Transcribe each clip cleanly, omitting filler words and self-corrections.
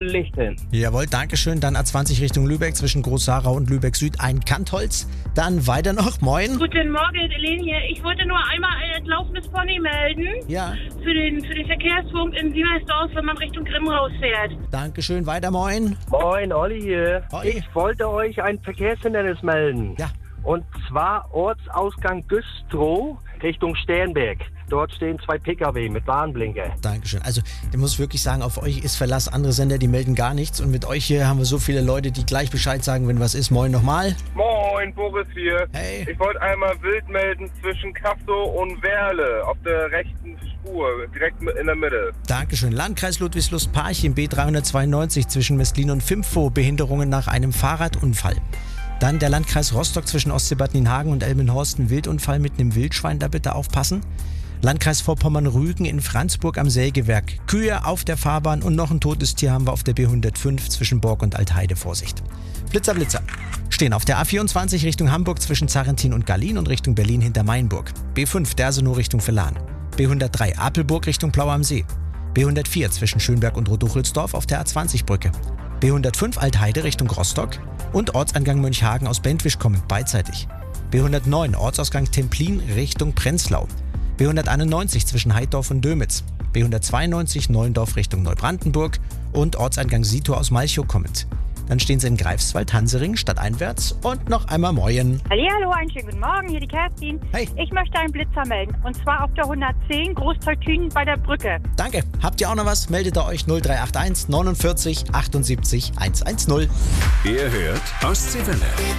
Lichten. Jawohl, Dankeschön. Dann A20 Richtung Lübeck zwischen Groß-Sarau und Lübeck Süd ein Kantholz. Dann weiter noch. Moin. Guten Morgen, Elen hier. Ich wollte nur einmal ein entlaufenes Pony melden. Ja. Für den Verkehrspunkt in Siemersdorf, wenn man Richtung Grimmhaus fährt. Dankeschön. Weiter, moin. Moin, Olli hier. Hoi. Ich wollte euch ein Verkehrshindernis melden. Ja. Und zwar Ortsausgang Güstrow Richtung Sternberg. Dort stehen 2 Pkw mit Warnblinker. Dankeschön. Also, ich muss wirklich sagen, auf euch ist Verlass. Andere Sender, die melden gar nichts. Und mit euch hier haben wir so viele Leute, die gleich Bescheid sagen, wenn was ist. Moin nochmal. Moin, Boris hier. Hey. Ich wollte einmal wild melden zwischen Kassow und Werle auf der rechten Spur, direkt in der Mitte. Dankeschön. Landkreis Ludwigslust-Parchim B392 zwischen Mestlin und Fimfo. Behinderungen nach einem Fahrradunfall. Dann der Landkreis Rostock zwischen Ostsee-Bad Nienhagen und Elmenhorst. Ein Wildunfall mit einem Wildschwein, da bitte aufpassen. Landkreis Vorpommern-Rügen in Franzburg am Sägewerk. Kühe auf der Fahrbahn und noch ein totes Tier haben wir auf der B105 zwischen Borg und Altheide. Vorsicht. Blitzer, Blitzer. Stehen auf der A24 Richtung Hamburg zwischen Zarrentin und Gallien und Richtung Berlin hinter Mainburg. B5 Dersenow Richtung Verlan. B103 Apelburg Richtung Plau am See. B104 zwischen Schönberg und Roduchelsdorf auf der A20-Brücke. B105 Altheide Richtung Rostock und Ortsangang Mönchhagen aus Bentwisch kommend beidseitig. B109 Ortsausgang Templin Richtung Prenzlau. B191 zwischen Heidorf und Dömitz. B192 Neuendorf Richtung Neubrandenburg und Ortseingang Sito aus Malchow kommend. Dann stehen sie in Greifswald, Hansering, stadteinwärts und noch einmal Moin. Hallo, einen schönen guten Morgen, hier die Kerstin. Hey. Ich möchte einen Blitzer melden und zwar auf der 110 Großteutünen bei der Brücke. Danke. Habt ihr auch noch was? Meldet ihr euch 0381 49 78 110. Ihr hört Ostseewelle.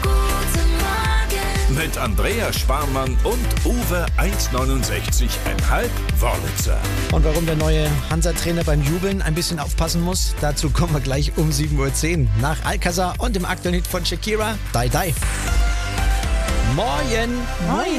Mit Andrea Sparmann und Uwe 1,69,5 Wörlitzer. Und warum der neue Hansa-Trainer beim Jubeln ein bisschen aufpassen muss, dazu kommen wir gleich um 7:10 Uhr. Nach Alcazar und dem aktuellen Hit von Shakira, Die Die. Moin. Moin.